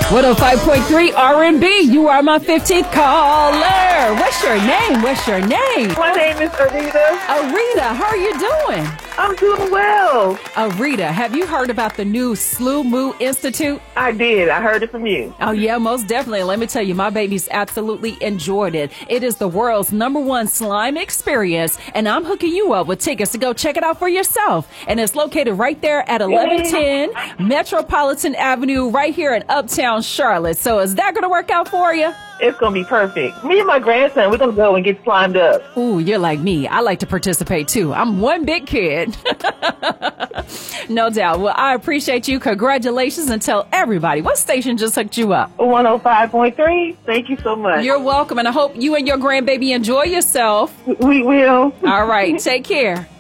105.3 R&B. You are my 15th caller. What's your name? What's your name? My name is Arita. Arita, how are you doing? I'm doing well. Arita, have you heard about the new Slew Moo Institute? I did. I heard it from you. Oh, yeah, most definitely. Let me tell you, my babies absolutely enjoyed it. It is the world's #1 slime experience, and I'm hooking you up with tickets to go check it out for yourself. And it's located right there at 1110 Metropolitan Avenue, right here in Uptown Charlotte. So is that going to work out for you? It's going to be perfect. Me and my grandson, we're going to go and get slimed up. Ooh, you're like me. I like to participate too. I'm one big kid. No doubt. Well, I appreciate you. Congratulations, and tell everybody what station just hooked you up. 105.3. Thank you so much. You're welcome, and I hope you and your grandbaby enjoy yourself. We will. All right. Take care.